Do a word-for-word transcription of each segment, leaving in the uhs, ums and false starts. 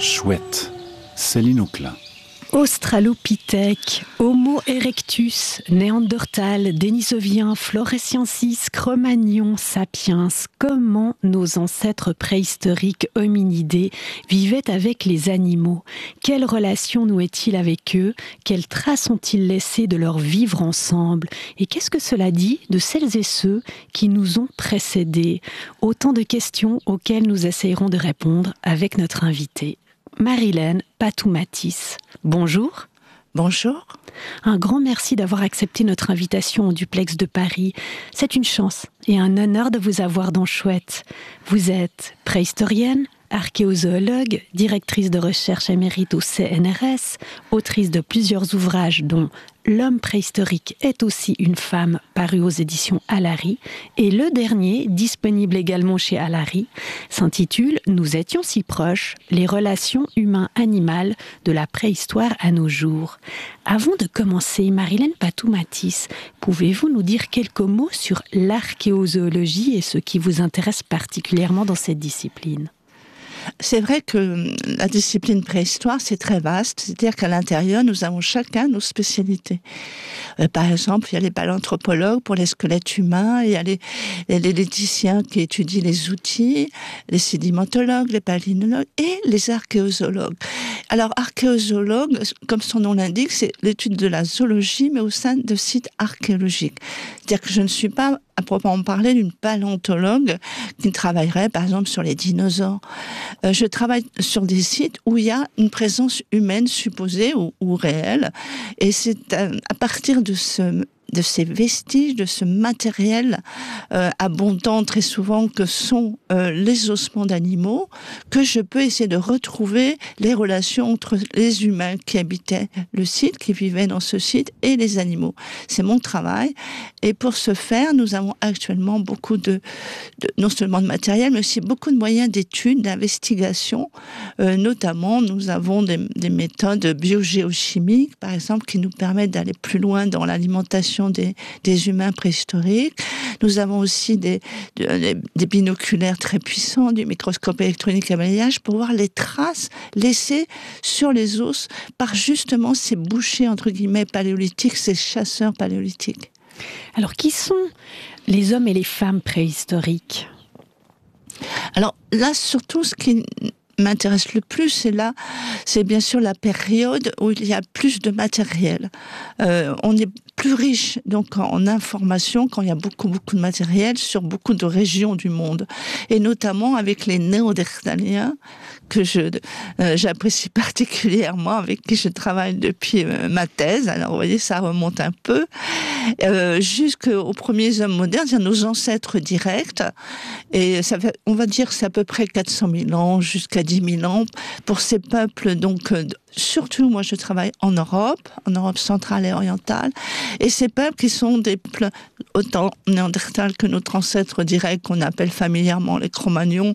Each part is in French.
Chouette, Céline Auclin. Australopithèque, Homo erectus, Néandertal, Denisovien, Floresiensis, Cro-Magnon, Sapiens, comment nos ancêtres préhistoriques hominidés vivaient avec les animaux? Quelle relation nouaient-ils avec eux? Quelles traces ont-ils laissées de leur vivre ensemble? Et qu'est-ce que cela dit de celles et ceux qui nous ont précédés? Autant de questions auxquelles nous essayerons de répondre avec notre invitée, Marilène Patou-Mathis. Bonjour. Bonjour. Un grand merci d'avoir accepté notre invitation au Duplex de Paris. C'est une chance et un honneur de vous avoir dans Chouette. Vous êtes préhistorienne, archéozoologue, directrice de recherche émérite au C N R S, autrice de plusieurs ouvrages dont L'homme préhistorique est aussi une femme, paru aux éditions Alary, et le dernier, disponible également chez Alary, s'intitule « Nous étions si proches, les relations humain-animales de la préhistoire à nos jours ». Avant de commencer, Marilène Patou-Mathis, pouvez-vous nous dire quelques mots sur l'archéozoologie et ce qui vous intéresse particulièrement dans cette discipline ? C'est vrai que la discipline préhistoire, c'est très vaste. C'est-à-dire qu'à l'intérieur, nous avons chacun nos spécialités. Euh, par exemple, il y a les paléanthropologues pour les squelettes humains, il y a les, les, les léthiciens qui étudient les outils, les sédimentologues, les palynologues et les archéozoologues. Alors, archéozoologue, comme son nom l'indique, c'est l'étude de la zoologie, mais au sein de sites archéologiques. C'est-à-dire que je ne suis pas à proprement parler d'une paléontologue qui travaillerait par exemple sur les dinosaures. Euh, je travaille sur des sites où il y a une présence humaine supposée ou, ou réelle, et c'est à, à partir de ce de ces vestiges, de ce matériel euh, abondant très souvent que sont euh, les ossements d'animaux, que je peux essayer de retrouver les relations entre les humains qui habitaient le site, qui vivaient dans ce site, et les animaux. C'est mon travail. Et pour ce faire, nous avons actuellement beaucoup de, de non seulement de matériel, mais aussi beaucoup de moyens d'études, d'investigation. Euh, notamment, nous avons des, des méthodes biogéochimiques, par exemple, qui nous permettent d'aller plus loin dans l'alimentation Des, des humains préhistoriques. Nous avons aussi des, des, des binoculaires très puissants, du microscope électronique à balayage, pour voir les traces laissées sur les os par justement ces bouchers, entre guillemets, paléolithiques, ces chasseurs paléolithiques. Alors, qui sont les hommes et les femmes préhistoriques ? Alors là, surtout, ce qui m'intéresse le plus, c'est là, c'est bien sûr la période où il y a plus de matériel. Euh, on est plus riche donc en informations quand il y a beaucoup beaucoup de matériel sur beaucoup de régions du monde, et notamment avec les Néandertaliens que je euh, j'apprécie particulièrement, avec qui je travaille depuis euh, ma thèse. Alors vous voyez, ça remonte un peu euh, jusqu'aux premiers hommes modernes, c'est nos ancêtres directs, et ça fait, on va dire, c'est à peu près quatre cent mille ans jusqu'à dix mille ans pour ces peuples. Donc euh, surtout, moi, je travaille en Europe, en Europe centrale et orientale, et ces peuples qui sont des peuples autant néandertals que notre ancêtre direct, qu'on appelle familièrement les Cro-Magnons,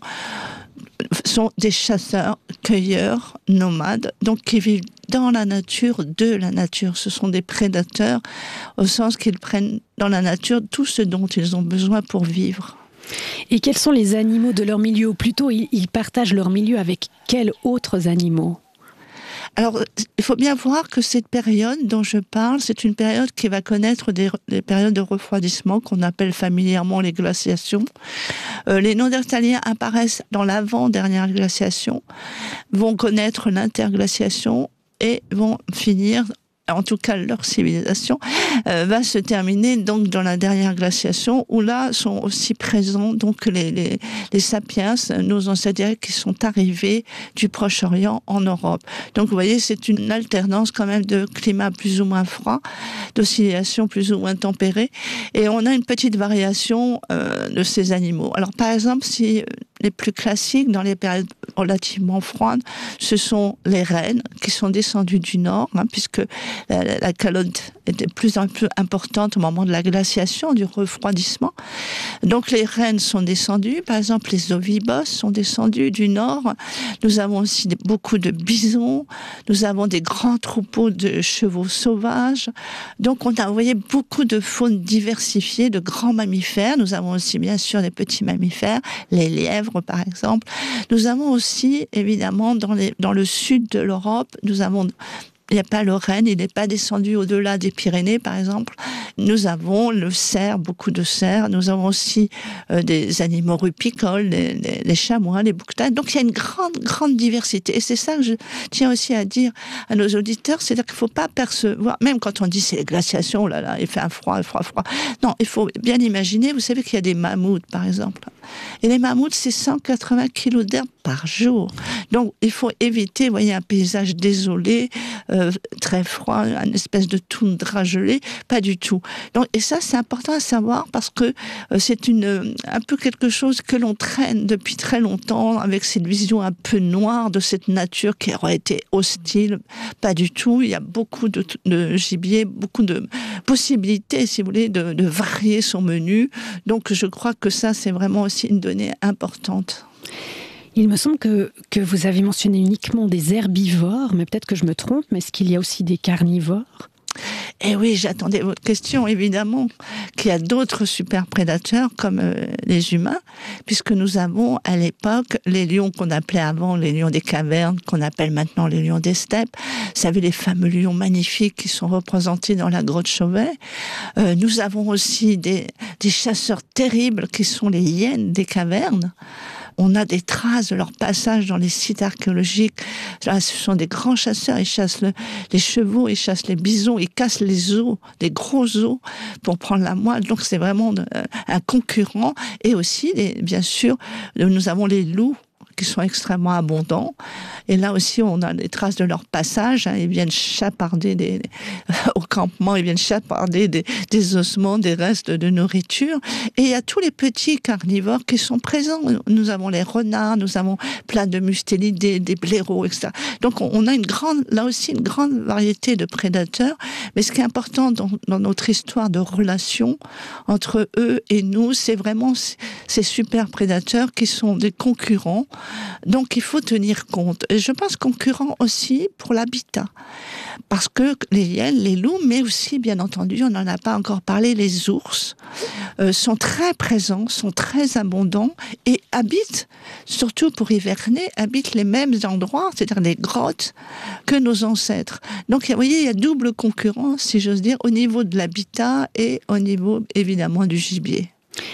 sont des chasseurs, cueilleurs, nomades, donc qui vivent dans la nature, de la nature. Ce sont des prédateurs, au sens qu'ils prennent dans la nature tout ce dont ils ont besoin pour vivre. Et quels sont les animaux de leur milieu? Ou plutôt, ils partagent leur milieu avec quels autres animaux? Alors, il faut bien voir que cette période dont je parle, c'est une période qui va connaître des, des périodes de refroidissement qu'on appelle familièrement les glaciations. Euh, les Néandertaliens apparaissent dans l'avant-dernière glaciation, vont connaître l'interglaciation et vont finir, en tout cas leur civilisation, euh, va se terminer donc dans la dernière glaciation, où là sont aussi présents donc les, les, les sapiens, nos ancêtres qui sont arrivés du Proche-Orient en Europe. Donc vous voyez, c'est une alternance quand même de climat plus ou moins froid, d'oscillations plus ou moins tempérées, et on a une petite variation euh, de ces animaux. Alors par exemple, si les plus classiques dans les périodes relativement froides, ce sont les rennes qui sont descendues du nord, hein, puisque la, la, la calotte était de plus en plus importante au moment de la glaciation, du refroidissement. Donc les rennes sont descendues, par exemple les ovibos sont descendus du nord. Nous avons aussi des, beaucoup de bisons, nous avons des grands troupeaux de chevaux sauvages. Donc on a, vous voyez, beaucoup de faune diversifiée, de grands mammifères. Nous avons aussi bien sûr des petits mammifères, les lièvres par exemple. Nous avons aussi, évidemment, dans, les, dans le sud de l'Europe, nous avons... Il n'y a pas le renne, il n'est pas descendu au-delà des Pyrénées, par exemple. Nous avons le cerf, beaucoup de cerfs. Nous avons aussi euh, des animaux rupicoles, les, les, les chamois, les bouquetins. Donc il y a une grande, grande diversité. Et c'est ça que je tiens aussi à dire à nos auditeurs, c'est-à-dire qu'il ne faut pas percevoir, même quand on dit c'est les glaciations, là, là, il fait un froid, un froid, froid. Non, il faut bien imaginer, vous savez qu'il y a des mammouths, par exemple. Et les mammouths, c'est cent quatre-vingts kilos d'herbe par jour. Donc il faut éviter, vous voyez, un paysage désolé, euh, très froid, une espèce de toundra gelée, pas du tout. Donc, et ça, c'est important à savoir parce que euh, c'est une, un peu quelque chose que l'on traîne depuis très longtemps avec cette vision un peu noire de cette nature qui aurait été hostile. Pas du tout. Il y a beaucoup de, de gibier, beaucoup de possibilités, si vous voulez, de, de varier son menu. Donc, je crois que ça, c'est vraiment aussi une donnée importante. Il me semble que, que vous avez mentionné uniquement des herbivores, mais peut-être que je me trompe, mais est-ce qu'il y a aussi des carnivores ? Eh oui, j'attendais votre question, évidemment, qu'il y a d'autres super prédateurs comme euh, les humains, puisque nous avons à l'époque les lions qu'on appelait avant les lions des cavernes, qu'on appelle maintenant les lions des steppes. Vous savez, les fameux lions magnifiques qui sont représentés dans la grotte Chauvet. Euh, nous avons aussi des, des chasseurs terribles qui sont les hyènes des cavernes. On a des traces de leur passage dans les sites archéologiques. Là, ce sont des grands chasseurs. Ils chassent le, les chevaux, ils chassent les bisons, ils cassent les os, des gros os pour prendre la moelle. Donc, c'est vraiment un concurrent. Et aussi, les, bien sûr, nous avons les loups qui sont extrêmement abondants. Et là aussi, on a des traces de leur passage. Hein. Ils viennent chaparder des, des, au campement, ils viennent chaparder des, des ossements, des restes de nourriture. Et il y a tous les petits carnivores qui sont présents. Nous avons les renards, nous avons plein de mustélidés, des blaireaux, et cetera. Donc, on a une grande, là aussi une grande variété de prédateurs. Mais ce qui est important dans, dans notre histoire de relation entre eux et nous, c'est vraiment ces super prédateurs qui sont des concurrents. Donc, il faut tenir compte. Et je pense concurrents aussi pour l'habitat. Parce que les hyènes, les loups, mais aussi, bien entendu, on n'en a pas encore parlé, les ours, euh, sont très présents, sont très abondants et habitent, surtout pour hiverner, habitent les mêmes endroits, c'est-à-dire les grottes, que nos ancêtres. Donc, vous voyez, il y a double concurrence, si j'ose dire, au niveau de l'habitat et au niveau, évidemment, du gibier.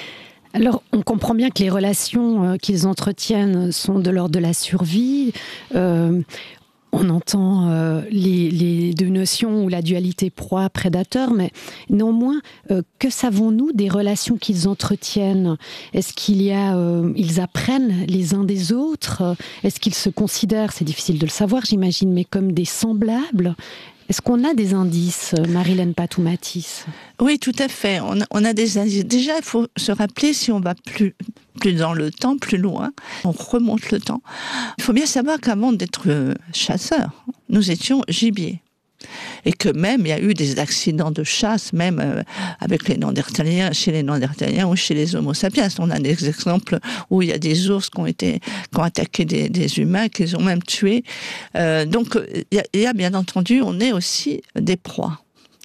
Alors, on comprend bien que les relations euh, qu'ils entretiennent sont de l'ordre de la survie. Euh, on entend euh, les, les deux notions ou la dualité proie-prédateur, mais néanmoins, euh, que savons-nous des relations qu'ils entretiennent ? Est-ce qu'il y a, euh, ils apprennent les uns des autres ? Est-ce qu'ils se considèrent, c'est difficile de le savoir, j'imagine, mais comme des semblables ? Est-ce qu'on a des indices, Marilène Patou-Mathis ? Oui, tout à fait. On a, on a des indices. Déjà, il faut se rappeler, si on va plus, plus dans le temps, plus loin, on remonte le temps. Il faut bien savoir qu'avant d'être chasseurs, nous étions gibier. Et que même, il y a eu des accidents de chasse, même euh, avec les Néandertaliens, chez les Néandertaliens ou chez les Homo sapiens. On a des exemples où il y a des ours qui ont, été, qui ont attaqué des, des humains, qu'ils ont même tués. Euh, donc, il y, a, il y a bien entendu, on est aussi des proies.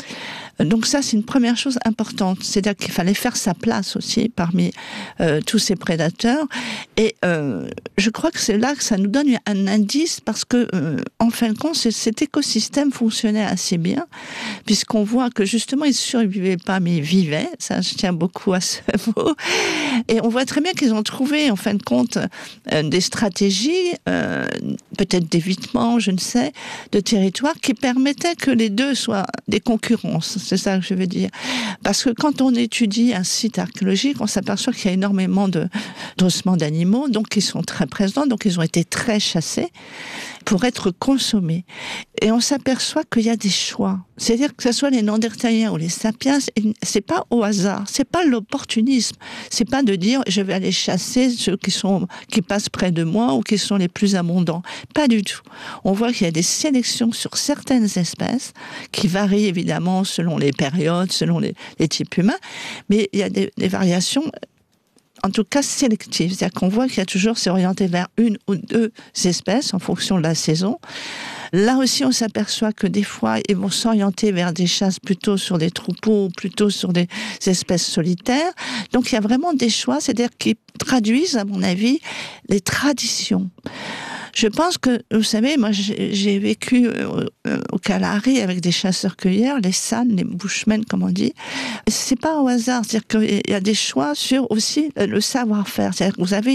Donc ça, c'est une première chose importante. C'est-à-dire qu'il fallait faire sa place aussi parmi euh, tous ces prédateurs. Et euh, je crois que c'est là que ça nous donne un indice parce que, euh, en fin de compte, cet écosystème fonctionnait assez bien puisqu'on voit que justement, ils ne survivaient pas, mais ils vivaient. Ça, je tiens beaucoup à ce mot. Et on voit très bien qu'ils ont trouvé, en fin de compte, euh, des stratégies, euh, peut-être d'évitement, je ne sais, de territoire qui permettaient que les deux soient des concurrences. C'est ça que je veux dire. Parce que quand on étudie un site archéologique, on s'aperçoit qu'il y a énormément de, d'ossements d'animaux, donc ils sont très présents, donc ils ont été très chassés pour être consommés. Et on s'aperçoit qu'il y a des choix. C'est-à-dire que ce soit les Néandertaliens ou les Sapiens, c'est pas au hasard, c'est pas l'opportunisme. C'est pas de dire je vais aller chasser ceux qui sont, qui passent près de moi ou qui sont les plus abondants. Pas du tout. On voit qu'il y a des sélections sur certaines espèces qui varient évidemment selon les périodes, selon les, les types humains, mais il y a des, des variations en tout cas sélective. C'est-à-dire qu'on voit qu'il y a toujours, c'est orienté vers une ou deux espèces en fonction de la saison. Là aussi, on s'aperçoit que des fois, ils vont s'orienter vers des chasses plutôt sur des troupeaux, plutôt sur des espèces solitaires. Donc, il y a vraiment des choix, c'est-à-dire qui traduisent, à mon avis, les traditions. Je pense que, vous savez, moi j'ai, j'ai vécu euh, euh, au Kalahari avec des chasseurs-cueilleurs, les San, les Bushmen, comme on dit. C'est pas au hasard, c'est-à-dire qu'il y a des choix sur aussi le savoir-faire. C'est-à-dire que vous avez